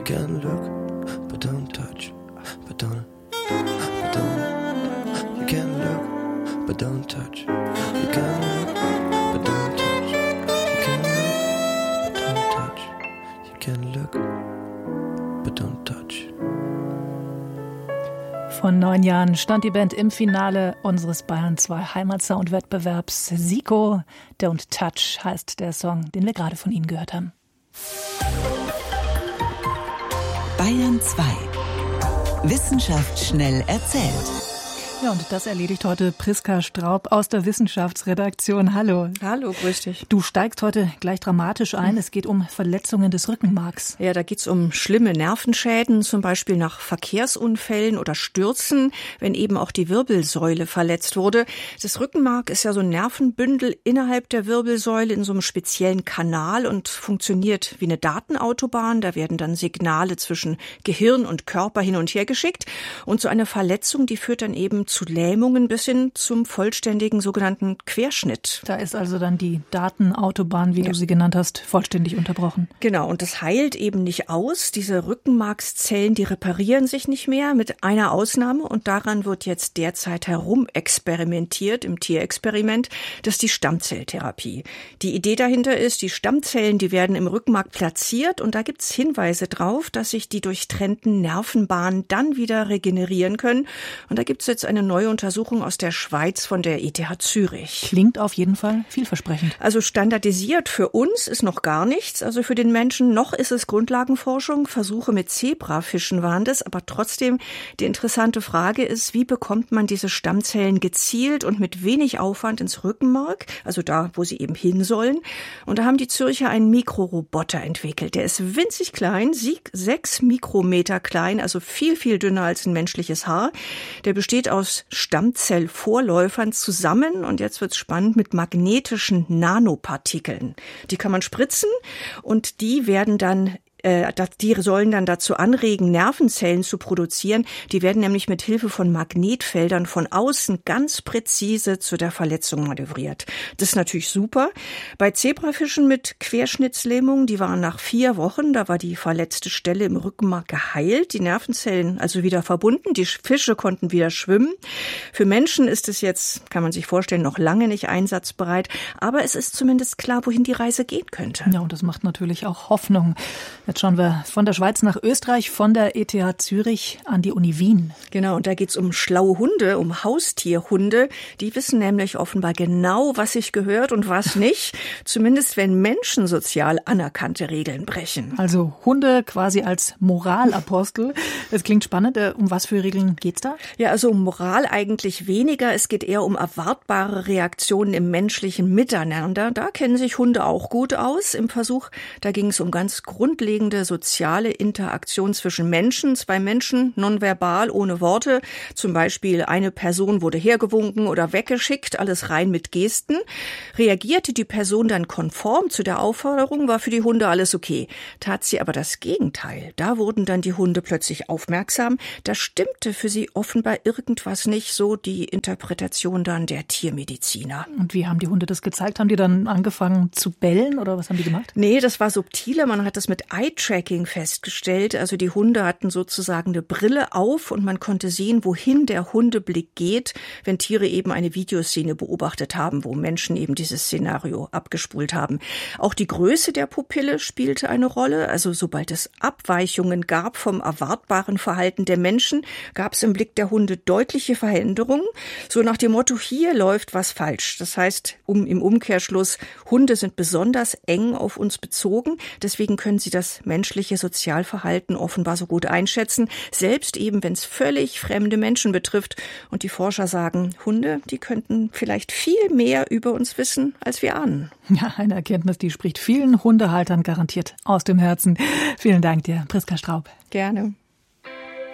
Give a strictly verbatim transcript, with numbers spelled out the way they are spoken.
can look, but don't touch, but don't, but don't. You can look, but don't touch. You can look, but don't touch. You can look, but don't touch. You can look, but don't touch. Vor neun Jahren stand die Band im Finale unseres Bayern zwei Heimatsound-Wettbewerbs. Siko, Don't Touch heißt der Song, den wir gerade von Ihnen gehört haben. Bayern zwei. Wissenschaft schnell erzählt. Ja, und das erledigt heute Priska Straub aus der Wissenschaftsredaktion. Hallo. Hallo, grüß dich. Du steigst heute gleich dramatisch ein. Es geht um Verletzungen des Rückenmarks. Ja, da geht's um schlimme Nervenschäden, zum Beispiel nach Verkehrsunfällen oder Stürzen, wenn eben auch die Wirbelsäule verletzt wurde. Das Rückenmark ist ja so ein Nervenbündel innerhalb der Wirbelsäule in so einem speziellen Kanal und funktioniert wie eine Datenautobahn. Da werden dann Signale zwischen Gehirn und Körper hin und her geschickt. Und so eine Verletzung, die führt dann eben zu Lähmungen bis hin zum vollständigen sogenannten Querschnitt. Da ist also dann die Datenautobahn, wie ja. du sie genannt hast, vollständig unterbrochen. Genau, und das heilt eben nicht aus. Diese Rückenmarkszellen, die reparieren sich nicht mehr, mit einer Ausnahme. Und daran wird jetzt derzeit herumexperimentiert im Tierexperiment. Das ist die Stammzelltherapie. Die Idee dahinter ist, die Stammzellen, die werden im Rückenmark platziert. Und da gibt es Hinweise drauf, dass sich die durchtrennten Nervenbahnen dann wieder regenerieren können. Und da gibt es jetzt eine neue Untersuchung aus der Schweiz von der E T H Zürich. Klingt auf jeden Fall vielversprechend. Also standardisiert für uns ist noch gar nichts. Also für den Menschen noch ist es Grundlagenforschung. Versuche mit Zebrafischen waren das. Aber trotzdem, die interessante Frage ist, wie bekommt man diese Stammzellen gezielt und mit wenig Aufwand ins Rückenmark? Also da, wo sie eben hin sollen. Und da haben die Zürcher einen Mikroroboter entwickelt. Der ist winzig klein, sechs Mikrometer klein, also viel, viel dünner als ein menschliches Haar. Der besteht aus Stammzellvorläufern zusammen und jetzt wird's spannend mit magnetischen Nanopartikeln. Die kann man spritzen und die werden dann Die sollen dann dazu anregen, Nervenzellen zu produzieren. Die werden nämlich mit Hilfe von Magnetfeldern von außen ganz präzise zu der Verletzung manövriert. Das ist natürlich super. Bei Zebrafischen mit Querschnittslähmung, die waren nach vier Wochen, da war die verletzte Stelle im Rückenmark geheilt, die Nervenzellen also wieder verbunden, die Fische konnten wieder schwimmen. Für Menschen ist es jetzt, kann man sich vorstellen, noch lange nicht einsatzbereit, aber es ist zumindest klar, wohin die Reise gehen könnte. Ja, und das macht natürlich auch Hoffnung. Jetzt schauen wir von der Schweiz nach Österreich, von der E T H Zürich an die Uni Wien. Genau, und da geht's um schlaue Hunde, um Haustierhunde. Die wissen nämlich offenbar genau, was sich gehört und was nicht. Zumindest wenn Menschen sozial anerkannte Regeln brechen. Also Hunde quasi als Moralapostel. Das klingt spannend. Um was für Regeln geht's da? Ja, also um Moral eigentlich weniger. Es geht eher um erwartbare Reaktionen im menschlichen Miteinander. Da kennen sich Hunde auch gut aus. Im Versuch, da ging es um ganz grundlegende soziale Interaktion zwischen Menschen. Zwei Menschen, nonverbal, ohne Worte. Zum Beispiel eine Person wurde hergewunken oder weggeschickt, alles rein mit Gesten. Reagierte die Person dann konform zu der Aufforderung, war für die Hunde alles okay. Tat sie aber das Gegenteil. Da wurden dann die Hunde plötzlich aufmerksam. Da stimmte für sie offenbar irgendwas nicht, so die Interpretation dann der Tiermediziner. Und wie haben die Hunde das gezeigt? Haben die dann angefangen zu bellen oder was haben die gemacht? Nee, das war subtiler. Man hat das mit Eye-Tracking festgestellt. Also die Hunde hatten sozusagen eine Brille auf und man konnte sehen, wohin der Hundeblick geht, wenn Tiere eben eine Videoszene beobachtet haben, wo Menschen eben dieses Szenario abgespult haben. Auch die Größe der Pupille spielte eine Rolle. Also sobald es Abweichungen gab vom erwartbaren Verhalten der Menschen, gab es im Blick der Hunde deutliche Veränderungen. So nach dem Motto, hier läuft was falsch. Das heißt, um, im Umkehrschluss, Hunde sind besonders eng auf uns bezogen. Deswegen können sie das menschliche Sozialverhalten offenbar so gut einschätzen, selbst eben, wenn es völlig fremde Menschen betrifft. Und die Forscher sagen, Hunde, die könnten vielleicht viel mehr über uns wissen, als wir ahnen. Ja, eine Erkenntnis, die spricht vielen Hundehaltern garantiert aus dem Herzen. Vielen Dank dir, Priska Straub. Gerne.